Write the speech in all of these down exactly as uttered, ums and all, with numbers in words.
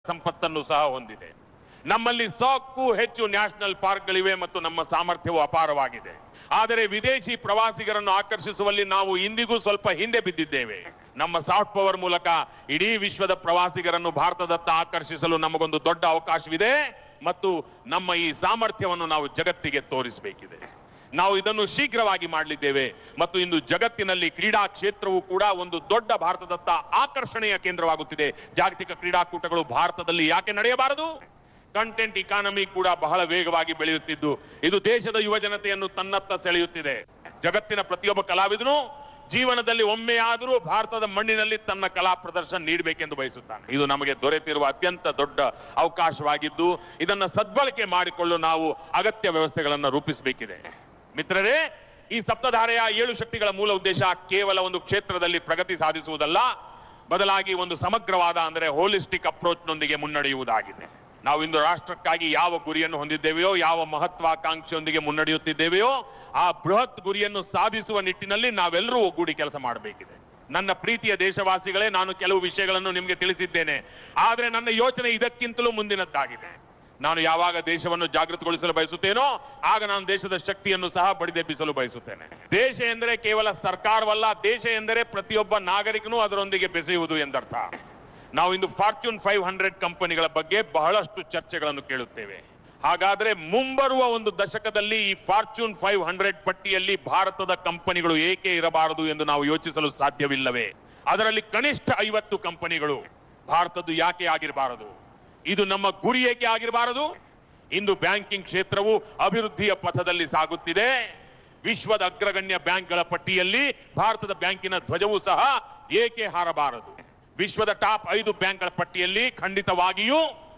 ಸಂಪತ್ತನ್ನು ಸಹ ಹೊಂದಿದೆ. ನಮ್ಮಲ್ಲಿ ಸಾಕೂ ಹೆಚ್ಚು ನ್ಯಾಷನಲ್ ಪಾರ್ಕ್ಗಳಿವೆ ಮತ್ತು ನಮ್ಮ ಸಾಮರ್ಥ್ಯವು ಅಪಾರವಾಗಿದೆ. ಆದರೆ ವಿದೇಶಿ ಪ್ರವಾಸಿಗರನ್ನು ಆಕರ್ಷಿಸುವಲ್ಲಿ ನಾವು ಇಂದಿಗೂ ಸ್ವಲ್ಪ ಹಿಂದೆ ಬಿದ್ದಿದ್ದೇವೆ. ನಮ್ಮ ಸಾಫ್ಟ್ ಪವರ್ ಮೂಲಕ ಇಡೀ ವಿಶ್ವದ ಪ್ರವಾಸಿಗರನ್ನು ಭಾರತದತ್ತ ಆಕರ್ಷಿಸಲು ನಮಗೊಂದು ದೊಡ್ಡ ಅವಕಾಶವಿದೆ ಮತ್ತು ನಮ್ಮ ಈ ಸಾಮರ್ಥ್ಯವನ್ನು ನಾವು ಜಗತ್ತಿಗೆ ತೋರಿಸಬೇಕಿದೆ. ನಾವು ಇದನ್ನು ಶೀಘ್ರವಾಗಿ ಮಾಡಲಿದ್ದೇವೆ ಮತ್ತು ಇಂದು ಜಗತ್ತಿನಲ್ಲಿ ಕ್ರೀಡಾ ಕ್ಷೇತ್ರವು ಕೂಡ ಒಂದು ದೊಡ್ಡ ಭಾರತದತ್ತ ಆಕರ್ಷಣೆಯ ಕೇಂದ್ರವಾಗುತ್ತಿದೆ. ಜಾಗತಿಕ ಕ್ರೀಡಾಕೂಟಗಳು ಭಾರತದಲ್ಲಿ ಯಾಕೆ ನಡೆಯಬಾರದು? ಕಂಟೆಂಟ್ ಇಕಾನಮಿ ಕೂಡ ಬಹಳ ವೇಗವಾಗಿ ಬೆಳೆಯುತ್ತಿದ್ದು ಇದು ದೇಶದ ಯುವ ಜನತೆಯನ್ನು ತನ್ನತ್ತ ಸೆಳೆಯುತ್ತಿದೆ. ಜಗತ್ತಿನ ಪ್ರತಿಯೊಬ್ಬ ಕಲಾವಿದನು ಜೀವನದಲ್ಲಿ ಒಮ್ಮೆಯಾದರೂ ಭಾರತದ ಮಣ್ಣಿನಲ್ಲಿ ತನ್ನ ಕಲಾ ಪ್ರದರ್ಶನ ನೀಡಬೇಕೆಂದು ಬಯಸುತ್ತಾನೆ. ಇದು ನಮಗೆ ದೊರೆತಿರುವ ಅತ್ಯಂತ ದೊಡ್ಡ ಅವಕಾಶವಾಗಿದ್ದು ಇದನ್ನು ಸದ್ಬಳಕೆ ಮಾಡಿಕೊಳ್ಳಲು ನಾವು ಅಗತ್ಯ ವ್ಯವಸ್ಥೆಗಳನ್ನು ರೂಪಿಸಬೇಕಿದೆ. ಮಿತ್ರರೇ, ಈ ಸಪ್ತಧಾರೆಯ ಏಳು ಶಕ್ತಿಗಳ ಮೂಲ ಉದ್ದೇಶ ಕೇವಲ ಒಂದು ಕ್ಷೇತ್ರದಲ್ಲಿ ಪ್ರಗತಿ ಸಾಧಿಸುವುದಲ್ಲ, ಬದಲಾಗಿ ಒಂದು ಸಮಗ್ರವಾದ ಅಂದರೆ ಹೋಲಿಸ್ಟಿಕ್ ಅಪ್ರೋಚ್ನೊಂದಿಗೆ ಮುನ್ನಡೆಯುವುದಾಗಿದೆ. ನಾವು ಇಂದು ರಾಷ್ಟ್ರಕ್ಕಾಗಿ ಯಾವ ಗುರಿಯನ್ನು ಹೊಂದಿದ್ದೇವೆಯೋ, ಯಾವ ಮಹತ್ವಾಕಾಂಕ್ಷೆಯೊಂದಿಗೆ ಮುನ್ನಡೆಯುತ್ತಿದ್ದೇವೆಯೋ ಆ ಬೃಹತ್ ಗುರಿಯನ್ನು ಸಾಧಿಸುವ ನಿಟ್ಟಿನಲ್ಲಿ ನಾವೆಲ್ಲರೂ ಒಗ್ಗೂಡಿ ಕೆಲಸ ಮಾಡಬೇಕಿದೆ. ನನ್ನ ಪ್ರೀತಿಯ ದೇಶವಾಸಿಗಳೇ, ನಾನು ಕೆಲವು ವಿಷಯಗಳನ್ನು ನಿಮಗೆ ತಿಳಿಸಿದ್ದೇನೆ. ಆದರೆ ನನ್ನ ಯೋಚನೆ ಇದಕ್ಕಿಂತಲೂ ಮುಂದಿನದ್ದಾಗಿದೆ. ನಾನು ಯಾವಾಗ ದೇಶವನ್ನು ಜಾಗೃತಗೊಳಿಸಲು ಬಯಸುತ್ತೇನೋ ಆಗ ನಾನು ದೇಶದ ಶಕ್ತಿಯನ್ನು ಸಹ ಬಡಿದೆಬ್ಬಿಸಲು ಬಯಸುತ್ತೇನೆ. ದೇಶ ಎಂದರೆ ಕೇವಲ ಸರ್ಕಾರವಲ್ಲ, ದೇಶ ಎಂದರೆ ಪ್ರತಿಯೊಬ್ಬ ನಾಗರಿಕನೂ ಅದರೊಂದಿಗೆ ಬೆಸೆಯುವುದು ಎಂದರ್ಥ. ನಾವು ಇಂದು ಫಾರ್ಚೂನ್ ಫೈವ್ ಹಂಡ್ರೆಡ್ ಕಂಪನಿಗಳ ಬಗ್ಗೆ ಬಹಳಷ್ಟು ಚರ್ಚೆಗಳನ್ನು ಕೇಳುತ್ತೇವೆ. ಹಾಗಾದ್ರೆ ಮುಂಬರುವ ಒಂದು ದಶಕದಲ್ಲಿ ಈ ಫಾರ್ಚೂನ್ ಫೈವ್ ಹಂಡ್ರೆಡ್ ಪಟ್ಟಿಯಲ್ಲಿ ಭಾರತದ ಕಂಪನಿಗಳು ಏಕೆ ಇರಬಾರದು ಎಂದು ನಾವು ಯೋಚಿಸಲು ಸಾಧ್ಯವಿಲ್ಲವೇ? ಅದರಲ್ಲಿ ಕನಿಷ್ಠ ಐವತ್ತು ಕಂಪನಿಗಳು ಭಾರತದ್ದು ಯಾಕೆ ಆಗಿರಬಾರದು? ಇದು ನಮ್ಮ ಗುರಿ ಏಕೆ ಆಗಿರಬಾರದು? ಇಂದು ಬ್ಯಾಂಕಿಂಗ್ ಕ್ಷೇತ್ರವು ಅಭಿವೃದ್ಧಿಯ ಪಥದಲ್ಲಿ ಸಾಗುತ್ತಿದೆ. ವಿಶ್ವದ ಅಗ್ರಗಣ್ಯ ಬ್ಯಾಂಕ್ಗಳ ಪಟ್ಟಿಯಲ್ಲಿ ಭಾರತದ ಬ್ಯಾಂಕಿನ ಧ್ವಜವೂ ಸಹ ಏಕೆ ಹಾರಬಾರದು? ವಿಶ್ವದ ಟಾಪ್ ಐದು ಬ್ಯಾಂಕ್ಗಳ ಪಟ್ಟಿಯಲ್ಲಿ ಖಂಡಿತವಾಗಿಯೂ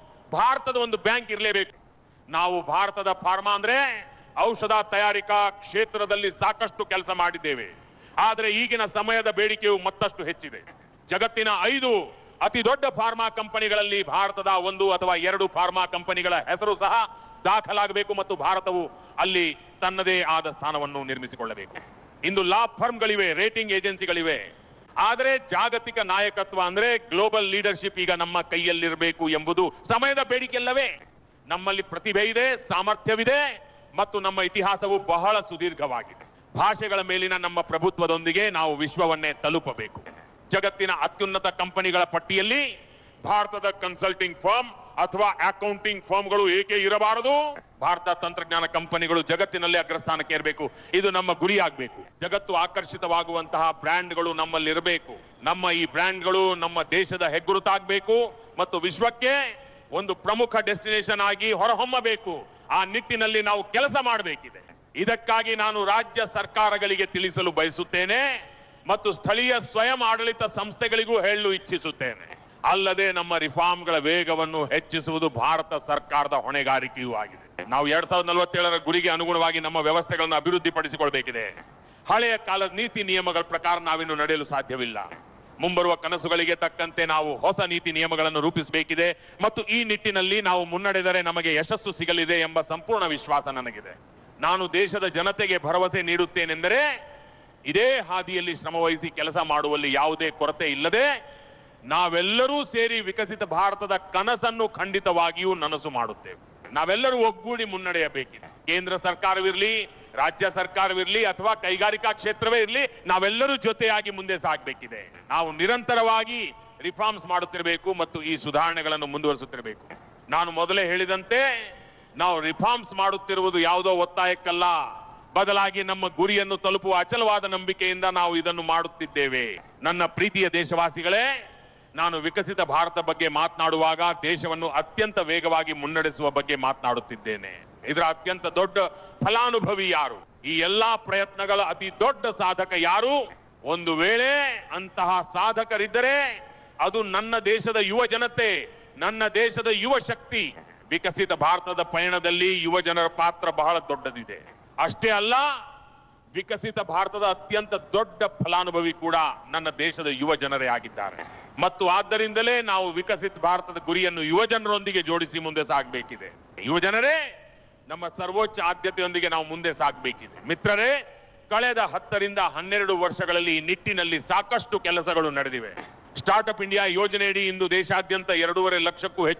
ಭಾರತದ ಒಂದು ಬ್ಯಾಂಕ್ ಇರಲೇಬೇಕು. ನಾವು ಭಾರತದ ಫಾರ್ಮಾ ಅಂದ್ರೆ ಔಷಧ ತಯಾರಿಕಾ ಕ್ಷೇತ್ರದಲ್ಲಿ ಸಾಕಷ್ಟು ಕೆಲಸ ಮಾಡಿದ್ದೇವೆ. ಆದರೆ ಈಗಿನ ಸಮಯದ ಬೇಡಿಕೆಯು ಮತ್ತಷ್ಟು ಹೆಚ್ಚಿದೆ. ಜಗತ್ತಿನ ಐದು ಅತಿ ದೊಡ್ಡ ಫಾರ್ಮಾ ಕಂಪನಿಗಳಲ್ಲಿ ಭಾರತದ ಒಂದು ಅಥವಾ ಎರಡು ಫಾರ್ಮಾ ಕಂಪನಿಗಳ ಹೆಸರು ಸಹ ದಾಖಲಾಗಬೇಕು ಮತ್ತು ಭಾರತವು ಅಲ್ಲಿ ತನ್ನದೇ ಆದ ಸ್ಥಾನವನ್ನು ನಿರ್ಮಿಸಿಕೊಳ್ಳಬೇಕು. ಇಂದು ಲಾ ಫರ್ಮ್ಗಳಿವೆ, ರೇಟಿಂಗ್ ಏಜೆನ್ಸಿಗಳಿವೆ. ಆದರೆ ಜಾಗತಿಕ ನಾಯಕತ್ವ ಅಂದ್ರೆ ಗ್ಲೋಬಲ್ ಲೀಡರ್ಶಿಪ್ ಈಗ ನಮ್ಮ ಕೈಯಲ್ಲಿರಬೇಕು ಎಂಬುದು ಸಮಯದ ಬೇಡಿಕೆಯಲ್ಲವೇ? ನಮ್ಮಲ್ಲಿ ಪ್ರತಿಭೆ ಇದೆ, ಸಾಮರ್ಥ್ಯವಿದೆ ಮತ್ತು ನಮ್ಮ ಇತಿಹಾಸವು ಬಹಳ ಸುದೀರ್ಘವಾಗಿದೆ. ಭಾಷೆಗಳ ಮೇಲಿನ ನಮ್ಮ ಪ್ರಭುತ್ವದೊಂದಿಗೆ ನಾವು ವಿಶ್ವವನ್ನೇ ತಲುಪಬೇಕು. ಜಗತ್ತಿನ ಅತ್ಯುನ್ನತ ಕಂಪನಿಗಳ ಪಟ್ಟಿಯಲ್ಲಿ ಭಾರತದ ಕನ್ಸಲ್ಟಿಂಗ್ ಫರ್ಮ್ ಅಥವಾ ಅಕೌಂಟಿಂಗ್ ಫರ್ಮ್ಗಳು ಏಕೆ ಇರಬಾರದು? ಭಾರತ ತಂತ್ರಜ್ಞಾನ ಕಂಪನಿಗಳು ಜಗತ್ತಿನಲ್ಲಿ ಅಗ್ರಸ್ಥಾನಕ್ಕೆ ಇರಬೇಕು. ಇದು ನಮ್ಮ ಗುರಿಯಾಗಬೇಕು. ಜಗತ್ತು ಆಕರ್ಷಿತವಾಗುವಂತಹ ಬ್ರ್ಯಾಂಡ್ಗಳು ನಮ್ಮಲ್ಲಿ ಇರಬೇಕು. ನಮ್ಮ ಈ ಬ್ರ್ಯಾಂಡ್ಗಳು ನಮ್ಮ ದೇಶದ ಹೆಗ್ಗುರುತಾಗಬೇಕು ಮತ್ತು ವಿಶ್ವಕ್ಕೆ ಒಂದು ಪ್ರಮುಖ ಡೆಸ್ಟಿನೇಷನ್ ಆಗಿ ಹೊರಹೊಮ್ಮಬೇಕು. ಆ ನಿಟ್ಟಿನಲ್ಲಿ ನಾವು ಕೆಲಸ ಮಾಡಬೇಕಿದೆ. ಇದಕ್ಕಾಗಿ ನಾನು ರಾಜ್ಯ ಸರ್ಕಾರಗಳಿಗೆ ತಿಳಿಸಲು ಬಯಸುತ್ತೇನೆ ಮತ್ತು ಸ್ಥಳೀಯ ಸ್ವಯಂ ಆಡಳಿತ ಸಂಸ್ಥೆಗಳಿಗೂ ಹೇಳಲು ಇಚ್ಛಿಸುತ್ತೇನೆ. ಅಲ್ಲದೆ ನಮ್ಮ ರಿಫಾರ್ಮ್ಗಳ ವೇಗವನ್ನು ಹೆಚ್ಚಿಸುವುದು ಭಾರತ ಸರ್ಕಾರದ ಹೊಣೆಗಾರಿಕೆಯೂ ಆಗಿದೆ. ನಾವು ಎರಡ್ ಸಾವಿರದ ನಲವತ್ತೇಳರ ಗುರಿಗೆ ಅನುಗುಣವಾಗಿ ನಮ್ಮ ವ್ಯವಸ್ಥೆಗಳನ್ನು ಅಭಿವೃದ್ಧಿಪಡಿಸಿಕೊಳ್ಬೇಕಿದೆ. ಹಳೆಯ ಕಾಲದ ನೀತಿ ನಿಯಮಗಳ ಪ್ರಕಾರ ನಾವಿನ್ನು ನಡೆಯಲು ಸಾಧ್ಯವಿಲ್ಲ. ಮುಂಬರುವ ಕನಸುಗಳಿಗೆ ತಕ್ಕಂತೆ ನಾವು ಹೊಸ ನೀತಿ ನಿಯಮಗಳನ್ನು ರೂಪಿಸಬೇಕಿದೆ ಮತ್ತು ಈ ನಿಟ್ಟಿನಲ್ಲಿ ನಾವು ಮುನ್ನಡೆದರೆ ನಮಗೆ ಯಶಸ್ಸು ಸಿಗಲಿದೆ ಎಂಬ ಸಂಪೂರ್ಣ ವಿಶ್ವಾಸ ನನಗಿದೆ. ನಾನು ದೇಶದ ಜನತೆಗೆ ಭರವಸೆ ನೀಡುತ್ತೇನೆಂದರೆ ಇದೇ ಹಾದಿಯಲ್ಲಿ ಶ್ರಮವಹಿಸಿ ಕೆಲಸ ಮಾಡುವಲ್ಲಿ ಯಾವುದೇ ಕೊರತೆ ಇಲ್ಲದೆ ನಾವೆಲ್ಲರೂ ಸೇರಿ ವಿಕಸಿತ ಭಾರತದ ಕನಸನ್ನು ಖಂಡಿತವಾಗಿಯೂ ನನಸು ಮಾಡುತ್ತೇವೆ. ನಾವೆಲ್ಲರೂ ಒಗ್ಗೂಡಿ ಮುನ್ನಡೆಯಬೇಕಿದೆ. ಕೇಂದ್ರ ಸರ್ಕಾರವಿರಲಿ, ರಾಜ್ಯ ಸರ್ಕಾರವಿರಲಿ ಅಥವಾ ಕೈಗಾರಿಕಾ ಕ್ಷೇತ್ರವೇ ಇರಲಿ, ನಾವೆಲ್ಲರೂ ಜೊತೆಯಾಗಿ ಮುಂದೆ ಸಾಗಬೇಕಿದೆ. ನಾವು ನಿರಂತರವಾಗಿ ರಿಫಾರ್ಮ್ಸ್ ಮಾಡುತ್ತಿರಬೇಕು ಮತ್ತು ಈ ಸುಧಾರಣೆಗಳನ್ನು ಮುಂದುವರಿಸುತ್ತಿರಬೇಕು. ನಾನು ಮೊದಲೇ ಹೇಳಿದಂತೆ ನಾವು ರಿಫಾರ್ಮ್ಸ್ ಮಾಡುತ್ತಿರುವುದು ಯಾವುದೋ ಒತ್ತಾಯಕ್ಕಲ್ಲ, ಬದಲಾಗಿ ನಮ್ಮ ಗುರಿಯನ್ನು ತಲುಪುವ ಅಚಲವಾದ ನಂಬಿಕೆಯಿಂದ ನಾವು ಇದನ್ನು ಮಾಡುತ್ತಿದ್ದೇವೆ. ನನ್ನ ಪ್ರೀತಿಯ ದೇಶವಾಸಿಗಳೇ, ನಾನು ವಿಕಸಿತ ಭಾರತ ಬಗ್ಗೆ ಮಾತನಾಡುವಾಗ ದೇಶವನ್ನು ಅತ್ಯಂತ ವೇಗವಾಗಿ ಮುನ್ನಡೆಸುವ ಬಗ್ಗೆ ಮಾತನಾಡುತ್ತಿದ್ದೇನೆ. ಇದರ ಅತ್ಯಂತ ದೊಡ್ಡ ಫಲಾನುಭವಿ ಯಾರು? ಈ ಎಲ್ಲಾ ಪ್ರಯತ್ನಗಳ ಅತಿ ದೊಡ್ಡ ಸಾಧಕ ಯಾರು? ಒಂದು ವೇಳೆ ಅಂತಹ ಸಾಧಕರಿದ್ದರೆ ಅದು ನನ್ನ ದೇಶದ ಯುವ ಜನತೆ, ನನ್ನ ದೇಶದ ಯುವ ಶಕ್ತಿ. ವಿಕಸಿತ ಭಾರತದ ಪಯಣದಲ್ಲಿ ಯುವ ಜನರ ಪಾತ್ರ ಬಹಳ ದೊಡ್ಡದಿದೆ. ಅಷ್ಟೇ ಅಲ್ಲ, ವಿಕಸಿತ ಭಾರತದ ಅತ್ಯಂತ ದೊಡ್ಡ ಫಲಾನುಭವಿ ಕೂಡ ನನ್ನ ದೇಶದ ಯುವ ಜನರೇ ಆಗಿದ್ದಾರೆ. ಮತ್ತು ಆದ್ದರಿಂದಲೇ ನಾವು ವಿಕಸಿತ ಭಾರತದ ಗುರಿಯನ್ನು ಯುವ ಜನರೊಂದಿಗೆ ಜೋಡಿಸಿ ಮುಂದೆ ಸಾಗಬೇಕಿದೆ. ಯುವ ಜನರೇ ನಮ್ಮ ಸರ್ವೋಚ್ಚ ಆದ್ಯತೆಯೊಂದಿಗೆ ನಾವು ಮುಂದೆ ಸಾಗಬೇಕಿದೆ. ಮಿತ್ರರೇ, ಕಳೆದ ಹತ್ತರಿಂದ ಹನ್ನೆರಡು ವರ್ಷಗಳಲ್ಲಿ ಈ ನಿಟ್ಟಿನಲ್ಲಿ ಸಾಕಷ್ಟು ಕೆಲಸಗಳು ನಡೆದಿವೆ. ಸ್ಟಾರ್ಟ್ಅಪ್ ಇಂಡಿಯಾ ಯೋಜನೆಯಡಿ ಇಂದು ದೇಶಾದ್ಯಂತ ಎರಡೂವರೆ ಲಕ್ಷಕ್ಕೂ ಹೆಚ್ಚು